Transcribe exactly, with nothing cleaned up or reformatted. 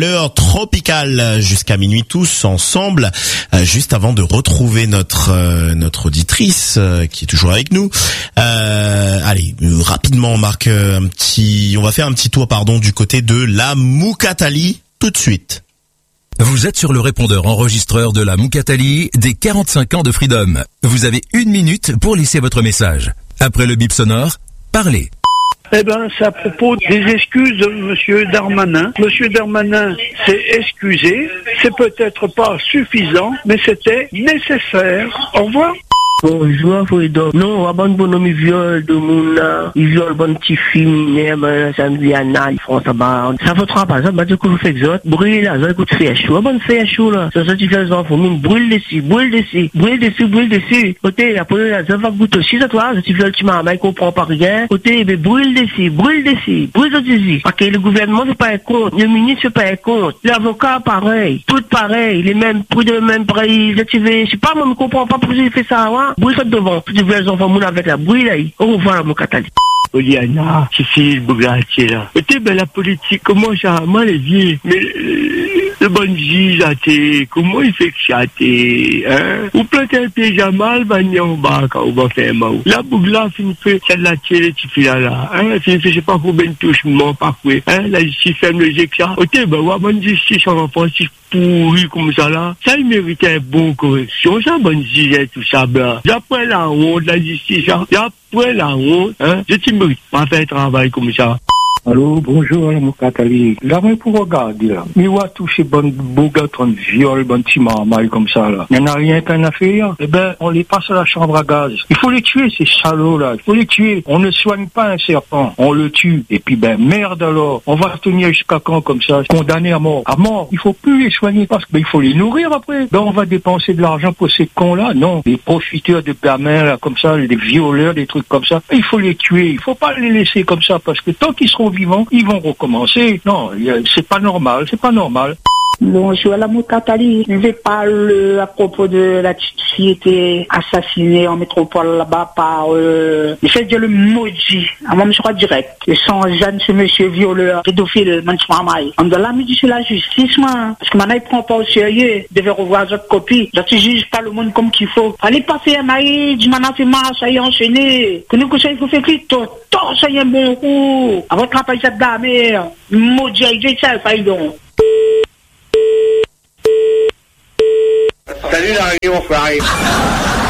L'heure tropicale jusqu'à minuit tous ensemble, euh, juste avant de retrouver notre euh, notre auditrice euh, qui est toujours avec nous. Euh, allez, euh, rapidement on marque euh, un petit, on va faire un petit tour pardon du côté de la Moukatali tout de suite. Vous êtes sur le répondeur enregistreur de la Moukatali des quarante-cinq ans de Freedom. Vous avez une minute pour laisser votre message. Après le bip sonore, parlez. Eh ben, c'est à propos des excuses de Monsieur Darmanin. Monsieur Darmanin s'est excusé. C'est peut-être pas suffisant, mais c'était nécessaire. Au revoir. Bonjour, Freedom. Non, à bonne bonhomme, il viole de mon là. Il viole bon petit film, mais ça me dit à Nal, France, ça va. Ça va trop pas, ça va dire que vous faites ça. Brûle là, ça écoute faire chaud. Bonne faire chaud là. Ça, ça, tu fais les enfants, brûle dessus, brûle dessus, brûle dessus, brûle dessus. Côté, après, là, ça va goûter aussi, ça, toi. Si tu viole, tu m'as, mais comprend pas rien. Côté, mais brûle dessus, brûle dessus, brûle dessus. Parce que le gouvernement, c'est pas un compte. Le ministre, c'est pas un compte. L'avocat, pareil. Tout pareil. Les mêmes, prix de même prix. Je sais pas, moi, je comprends pas pourquoi il fait ça, hein. Bruit devant, tu veux les enfants moun avec la bruit là, on revoit mon Moukatali. Oliana, c'est Philippe Bougatier là. Écoutez, ben la politique, comment ça a mal évié, mais euh, le bon juge a été, comment il fait que ça a été, hein? Ou plantez un pied Jamal, va n'y en bas, quand on va faire mal. La bougla, fin fait, ça l'a tiré, tu fais là, là, hein? Fin fait, je sais pas combien de touches, mon parfait, hein? La justice ferme le jet que ça. Écoutez, ben, ouais, bonne justice en France, pourri comme ça là, ça il mérite une bonne correction, ça bonne justice tout ça blanc. D'après la honte, la justice, d'après la honte, hein, je ne mérite pas faire un travail comme ça. Allô, bonjour, la Moukatali. Là, mais pour regarder, là. Mais on va toucher bon, beau gars, ton viol, bon petit marmaille comme ça, là. Il n'y en a rien qu'un affaire. Eh ben, on les passe à la chambre à gaz. Il faut les tuer, ces salauds, là. Il faut les tuer. On ne soigne pas un serpent. On le tue. Et puis, ben, merde alors. On va tenir jusqu'à quand comme ça? Condamné à mort. À mort. Il faut plus les soigner parce qu'il ben, faut les nourrir après. Ben, on va dépenser de l'argent pour ces cons-là. Non. Des profiteurs de gamins, là, comme ça, des violeurs, des trucs comme ça. Il faut les tuer. Il faut pas les laisser comme ça parce que tant qu'ils seront vivants, ils vont recommencer. Non, c'est pas normal, c'est pas normal. Bonjour, la Moukatali. Je vais parler à propos de la petite fille qui était assassinée en métropole là-bas par euh, le fait de le maudit. À moi, je crois direct. Et son jeune, ce monsieur violeur, pédophile, manchmamaï. On doit la mettre sur la justice, moi. Parce que maintenant, il prend pas au sérieux. Il devait revoir votre copie. Donc, tu juges pas le monde comme qu'il faut. Allez passer un maïs, du maintenant, fait marche, ça y est enchaîné. Que nous, que ça, il faut faire plus tôt. Tant, ça y est un bon coup. À votre travail, ça de la mère. Maudit, il ça, ça y est donc. Salut la réunion, frère.